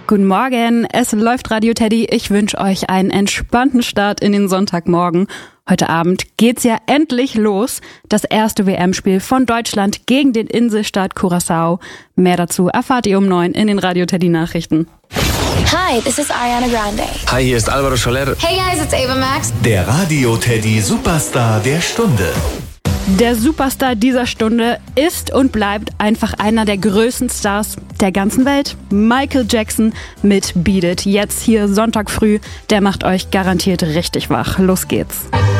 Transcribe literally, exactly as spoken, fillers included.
Guten Morgen, es läuft Radio Teddy. Ich wünsche euch einen entspannten Start in den Sonntagmorgen. Heute Abend geht's ja endlich los. Das erste W M-Spiel von Deutschland gegen den Inselstaat Curaçao. Mehr dazu erfahrt ihr um neun in den Radio Teddy Nachrichten. Hi, this is Ariana Grande. Hi, hier ist Alvaro Soler. Hey guys, it's Ava Max. Der Radio Teddy Superstar der Stunde. Der Superstar dieser Stunde ist und bleibt einfach einer der größten Stars der ganzen Welt. Michael Jackson mit Beat It. Jetzt hier Sonntag früh. Der macht euch garantiert richtig wach. Los geht's.